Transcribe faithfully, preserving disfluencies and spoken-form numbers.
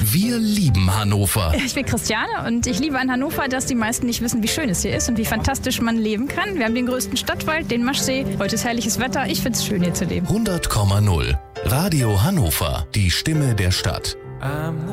Wir lieben Hannover. Ich bin Christiane und ich liebe an Hannover, dass die meisten nicht wissen, wie schön es hier ist und wie fantastisch man leben kann. Wir haben den größten Stadtwald, den Maschsee. Heute ist herrliches Wetter. Ich finde es schön, hier zu leben. hundert Komma null. Radio Hannover. Die Stimme der Stadt.